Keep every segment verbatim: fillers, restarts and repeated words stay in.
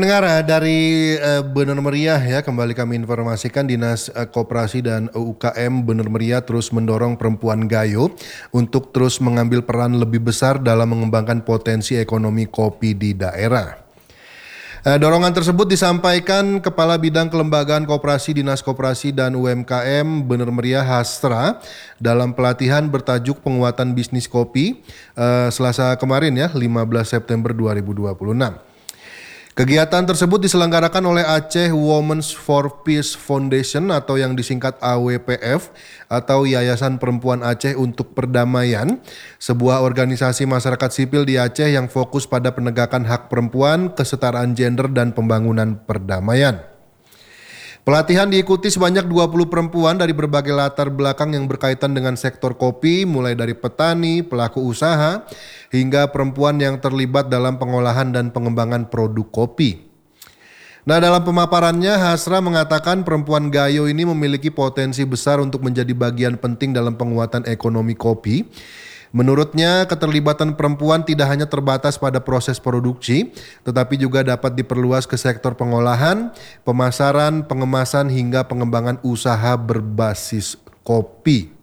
Pendengar eh, dari eh, Bener Meriah ya, kembali kami informasikan Dinas eh, Koperasi dan U K M Bener Meriah terus mendorong perempuan Gayo untuk terus mengambil peran lebih besar dalam mengembangkan potensi ekonomi kopi di daerah. Eh, dorongan tersebut disampaikan Kepala Bidang Kelembagaan Koperasi Dinas Koperasi dan U M K M Bener Meriah Hastra dalam pelatihan bertajuk Penguatan Bisnis Kopi eh, Selasa kemarin ya, lima belas September dua ribu dua puluh enam. Kegiatan tersebut diselenggarakan oleh Aceh Women's for Peace Foundation atau yang disingkat A W P F atau Yayasan Perempuan Aceh untuk Perdamaian, sebuah organisasi masyarakat sipil di Aceh yang fokus pada penegakan hak perempuan, kesetaraan gender dan pembangunan perdamaian. Pelatihan diikuti sebanyak dua puluh perempuan dari berbagai latar belakang yang berkaitan dengan sektor kopi, mulai dari petani, pelaku usaha, hingga perempuan yang terlibat dalam pengolahan dan pengembangan produk kopi. Nah, dalam pemaparannya, Hasra mengatakan perempuan Gayo ini memiliki potensi besar untuk menjadi bagian penting dalam penguatan ekonomi kopi. Menurutnya, keterlibatan perempuan tidak hanya terbatas pada proses produksi, tetapi juga dapat diperluas ke sektor pengolahan, pemasaran, pengemasan, hingga pengembangan usaha berbasis kopi.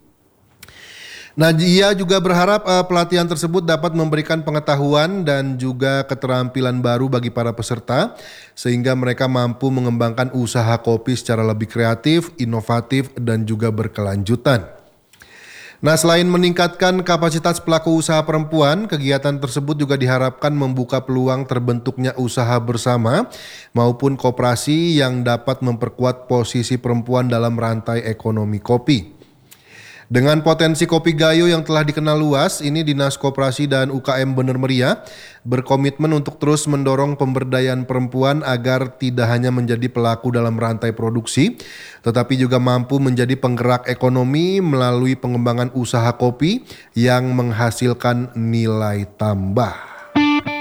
Nah, ia juga berharap uh, pelatihan tersebut dapat memberikan pengetahuan dan juga keterampilan baru bagi para peserta, sehingga mereka mampu mengembangkan usaha kopi secara lebih kreatif, inovatif, dan juga berkelanjutan. Nah, selain meningkatkan kapasitas pelaku usaha perempuan, kegiatan tersebut juga diharapkan membuka peluang terbentuknya usaha bersama maupun koperasi yang dapat memperkuat posisi perempuan dalam rantai ekonomi kopi. Dengan potensi kopi Gayo yang telah dikenal luas, ini Dinas Koperasi dan U K M Bener Meriah berkomitmen untuk terus mendorong pemberdayaan perempuan agar tidak hanya menjadi pelaku dalam rantai produksi, tetapi juga mampu menjadi penggerak ekonomi melalui pengembangan usaha kopi yang menghasilkan nilai tambah.